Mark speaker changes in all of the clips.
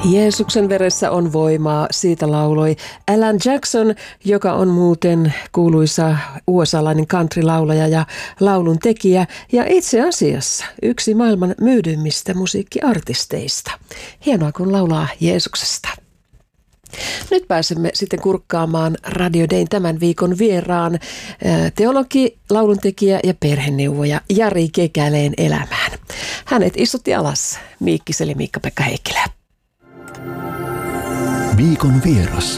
Speaker 1: Jeesuksen veressä on voimaa, siitä lauloi Alan Jackson, joka on muuten kuuluisa USA-lainen country-laulaja ja laulun tekijä ja itse asiassa yksi maailman myydyimmistä musiikkiartisteista. Hienoa, kun laulaa Jeesuksesta. Nyt pääsemme sitten kurkkaamaan Radio Dayn tämän viikon vieraan teologi, lauluntekijä ja perheneuvoja Jari Kekäleen elämään. Hänet istutti alas Miikkiseli Miikka-Pekka Heikkilä.
Speaker 2: Viikon vieras.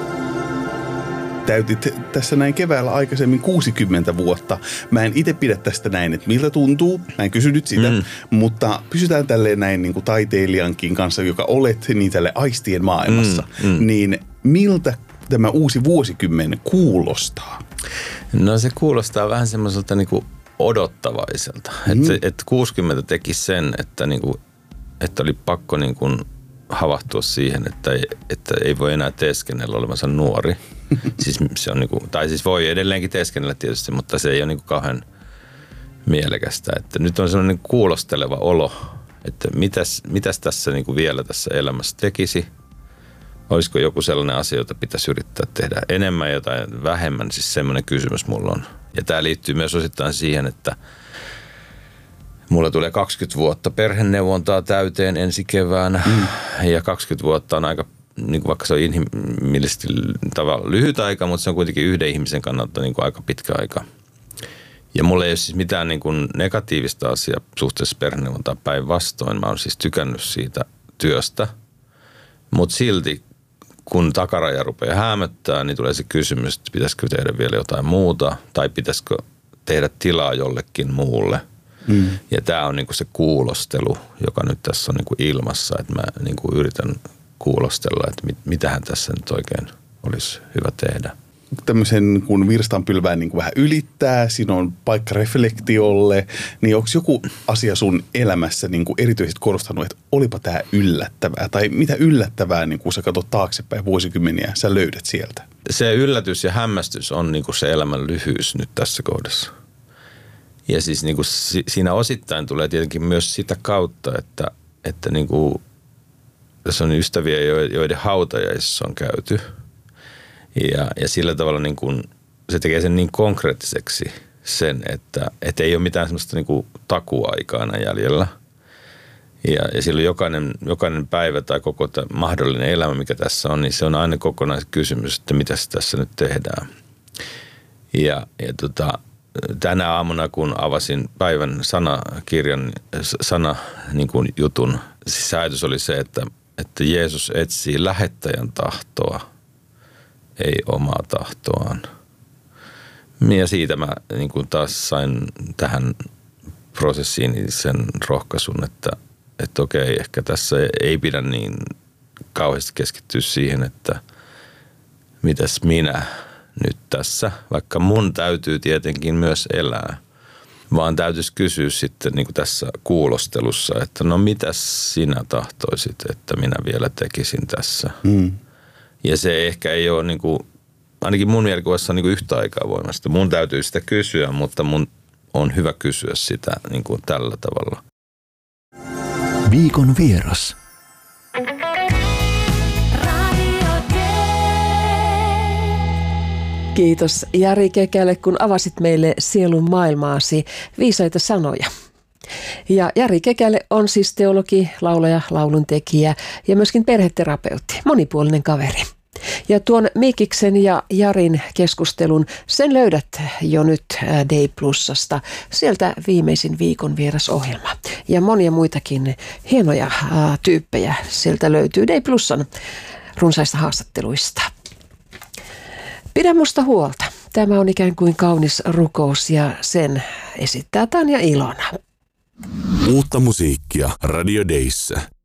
Speaker 3: Täytit tässä näin keväällä aikaisemmin 60 vuotta. Mä en itse pidä tästä näin, että miltä tuntuu. Mä en kysy nyt sitä, mutta pysytään tälleen näin niin kuin taiteilijankin kanssa, joka olet niin tälle aistien maailmassa. Niin miltä tämä uusi vuosikymmen kuulostaa?
Speaker 4: No se kuulostaa vähän semmoiselta niin kuin odottavaiselta. Että 60 teki sen, että, niin kuin, että oli pakko niin kuin havahtua siihen, että ei voi enää teeskennellä olevansa nuori. Siis se on niinku, tai siis voi edelleenkin teeskennellä tietysti, mutta se ei ole niinku kauhean mielekästä. Että nyt on sellainen kuulosteleva olo, että mitäs tässä niinku vielä tässä elämässä tekisi. Olisiko joku sellainen asia, jota pitäisi yrittää tehdä enemmän, jotain vähemmän. Siis semmoinen kysymys mulla on. Ja tämä liittyy myös osittain siihen, että mulla tulee 20 vuotta perheneuvontaa täyteen ensi keväänä ja 20 vuotta on aika, niin kuin vaikka se on inhimillisesti tavallaan lyhyt aika, mutta se on kuitenkin yhden ihmisen kannalta niin kuin aika pitkä aika. Ja mulla ei ole siis mitään niin kuin negatiivista asiaa suhteessa perheneuvontaa päinvastoin. Mä oon siis tykännyt siitä työstä, mutta silti kun takaraja rupeaa häämöttää, niin tulee se kysymys, että pitäisikö tehdä vielä jotain muuta tai pitäisikö tehdä tilaa jollekin muulle. Ja tämä on niinku se kuulostelu, joka nyt tässä on niinku ilmassa, että mä niinku yritän kuulostella, että mitähän tässä nyt oikein olisi hyvä tehdä.
Speaker 3: Tämmöisen kun virstanpylvään niin kuin vähän ylittää, siinä on paikka reflektiolle, niin onko joku asia sun elämässä niin kuin erityisesti korostanut, että olipa tämä yllättävää? Tai mitä yllättävää, niin kun sä katsot taaksepäin vuosikymmeniä, sä löydät sieltä? Se
Speaker 4: yllätys ja hämmästys on niin kuin se elämän lyhyys nyt tässä kohdassa. Ja siis niin kuin siinä osittain tulee tietenkin myös sitä kautta, että niin kuin, tässä on ystäviä, joiden hautajaisissa on käyty. Ja sillä tavalla niin kuin, se tekee sen niin konkreettiseksi sen, että ei ole mitään semmoista niin kuin takuaikaa aina jäljellä. Ja silloin jokainen päivä tai koko mahdollinen elämä, mikä tässä on, niin se on aina kokonaiskysymys, että mitä tässä nyt tehdään. Ja tänä aamuna, kun avasin päivän sanakirjan, niin kuin jutun, siis ajatus oli se, että Jeesus etsii lähettäjän tahtoa, ei omaa tahtoaan. Ja siitä mä niin kuin taas sain tähän prosessiin sen rohkaisun, että okei, ehkä tässä ei pidä niin kauheasti keskittyä siihen, että mitäs minä nyt tässä, vaikka mun täytyy tietenkin myös elää, vaan täytyisi kysyä sitten niin kuin tässä kuulostelussa, että no mitäs sinä tahtoisit, että minä vielä tekisin tässä. Ja se ehkä ei ole, niin kuin, ainakin mun mielikuvassa on niin kuin yhtä aikaa voimasta. Mun täytyy sitä kysyä, mutta mun on hyvä kysyä sitä niin kuin tällä tavalla.
Speaker 2: Viikon vieras.
Speaker 1: Kiitos Jari Kekäle, kun avasit meille sielun maailmaasi viisaita sanoja. Ja Jari Kekäle on siis teologi, laulaja, lauluntekijä ja myöskin perheterapeutti, monipuolinen kaveri. Ja tuon Miikiksen ja Jarin keskustelun, sen löydät jo nyt Day Plusasta. Sieltä viimeisin viikon vierasohjelma. Ja monia muitakin hienoja tyyppejä sieltä löytyy Day Plusan runsaista haastatteluista. Pidä musta huolta. Tämä on ikään kuin kaunis rukous ja sen esittää Tanja Ilona.
Speaker 2: Uutta musiikkia Radio Dayssä.